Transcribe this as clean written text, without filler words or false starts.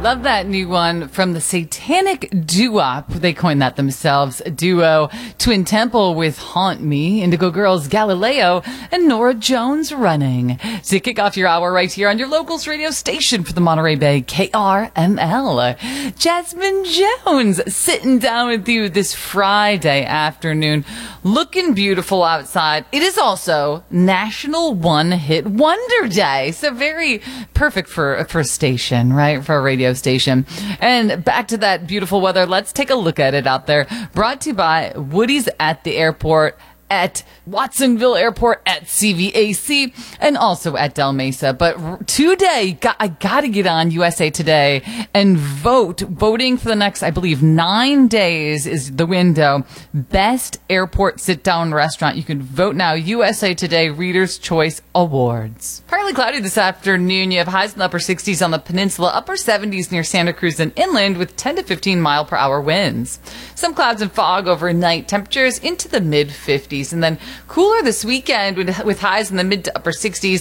Love that new one from the Satanic Doo-Wop. They coined that themselves. A duo, Twin Temple with Haunt Me, Indigo Girls Galileo, and Nora Jones Running. To kick off your hour right here on your locals radio station for the Monterey Bay, KRML. Jasmine Jones sitting down with you this Friday afternoon. Looking beautiful outside. It is also National One Hit Wonder Day. So very perfect for a station, right? For a radio station. And back to that beautiful weather. Let's take a look at it out there. Brought to you by Woody's at the airport, at Watsonville Airport, at CVAC, and also at Del Mesa. But today, I got to get on USA Today and vote. Voting for the next, I believe, 9 days is the window. Best airport sit-down restaurant. You can vote now. USA Today Reader's Choice Awards. Partly cloudy this afternoon. You have highs in the upper 60s on the peninsula, upper 70s near Santa Cruz and inland with 10 to 15 mile per hour winds. Some clouds and fog overnight. Temperatures into the mid 50s. And then cooler this weekend with highs in the mid to upper 60s.